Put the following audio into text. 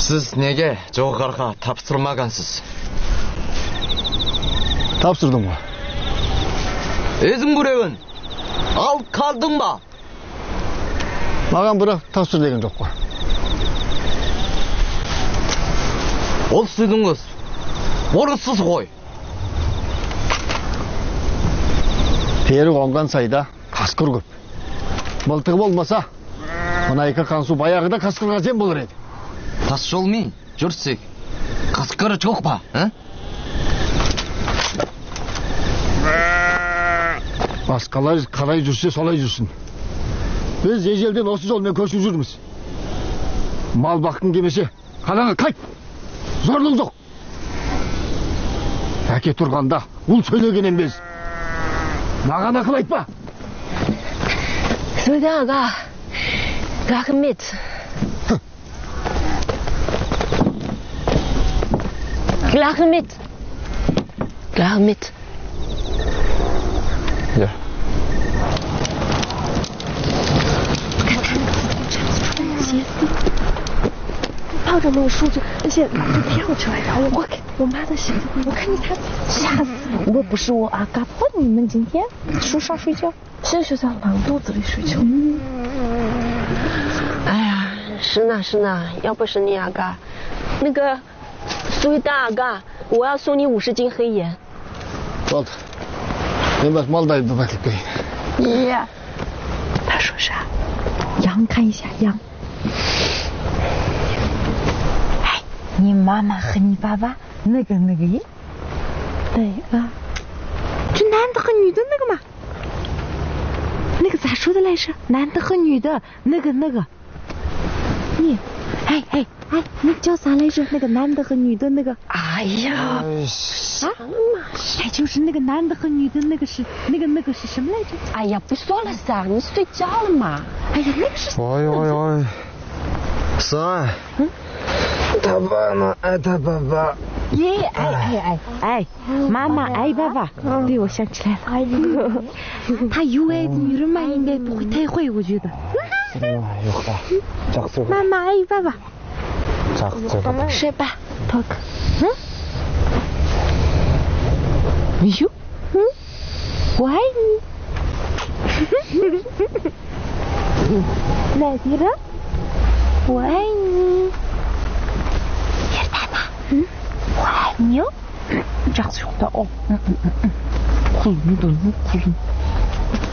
Siz nege жоғарыға тапсырмағансыз? Тапсырдым ғой. Өзің біреуін ал қалдың ба? Маған бірақ тапсыр деген жоқ қой. Ол сіздің орынсыз ғой. Тері қонған сайда қасқыр көп. Мылтығы болмаса, мына екі қансу баяғыда қасқырға жем болар еді. Тас жолмен жүрсек, қасқыры жоқ па? Басқалар қалай жүрсе солай жүрсін. Біз ежелден осы жолмен көшіп жүрміз. Мал баққын келмесе, қалаға қайт. Зорлық жоқ. Әке тұрғанда ұл сөйлеген емес. Маған ақыл айтпа. Сөйден аға, рахмет. Рахмет. Рахмет. Ja. 抱着那个数据，而且拿着票出来，然后我妈的鞋子，我看你看，吓死我！我不是我阿嘎笨，你们今天书上睡觉，现在就在狼肚子里睡觉。哎呀，是呢，要不是你阿嘎，那个苏一大阿嘎，我要送你50斤黑盐。 好的。你把猫带都带给爷，他说啥？羊，看一下羊。哎，你妈妈和你爸爸那个耶？哪个？这男的和女的那个嘛？那个咋说的来着？男的和女的那个。你，哎，那个叫啥来着？那个男的和女的那个。哎呀。啊，哎，就是那个男的和女的那个是那个是什么来着？哎呀，不说了噻，你睡觉了嘛？哎呀，那个是。 哎，三，他爸妈爱他爸爸。 耶，哎，妈妈爱爸爸。对，我想起来了。他有爱的女人嘛，应该不会太坏，我觉得。妈妈爱爸爸。睡吧，托克。哎呦，我爱你。来迪了，我爱你。叶大妈，我爱你哦。这样子的哦，哭了，哭了。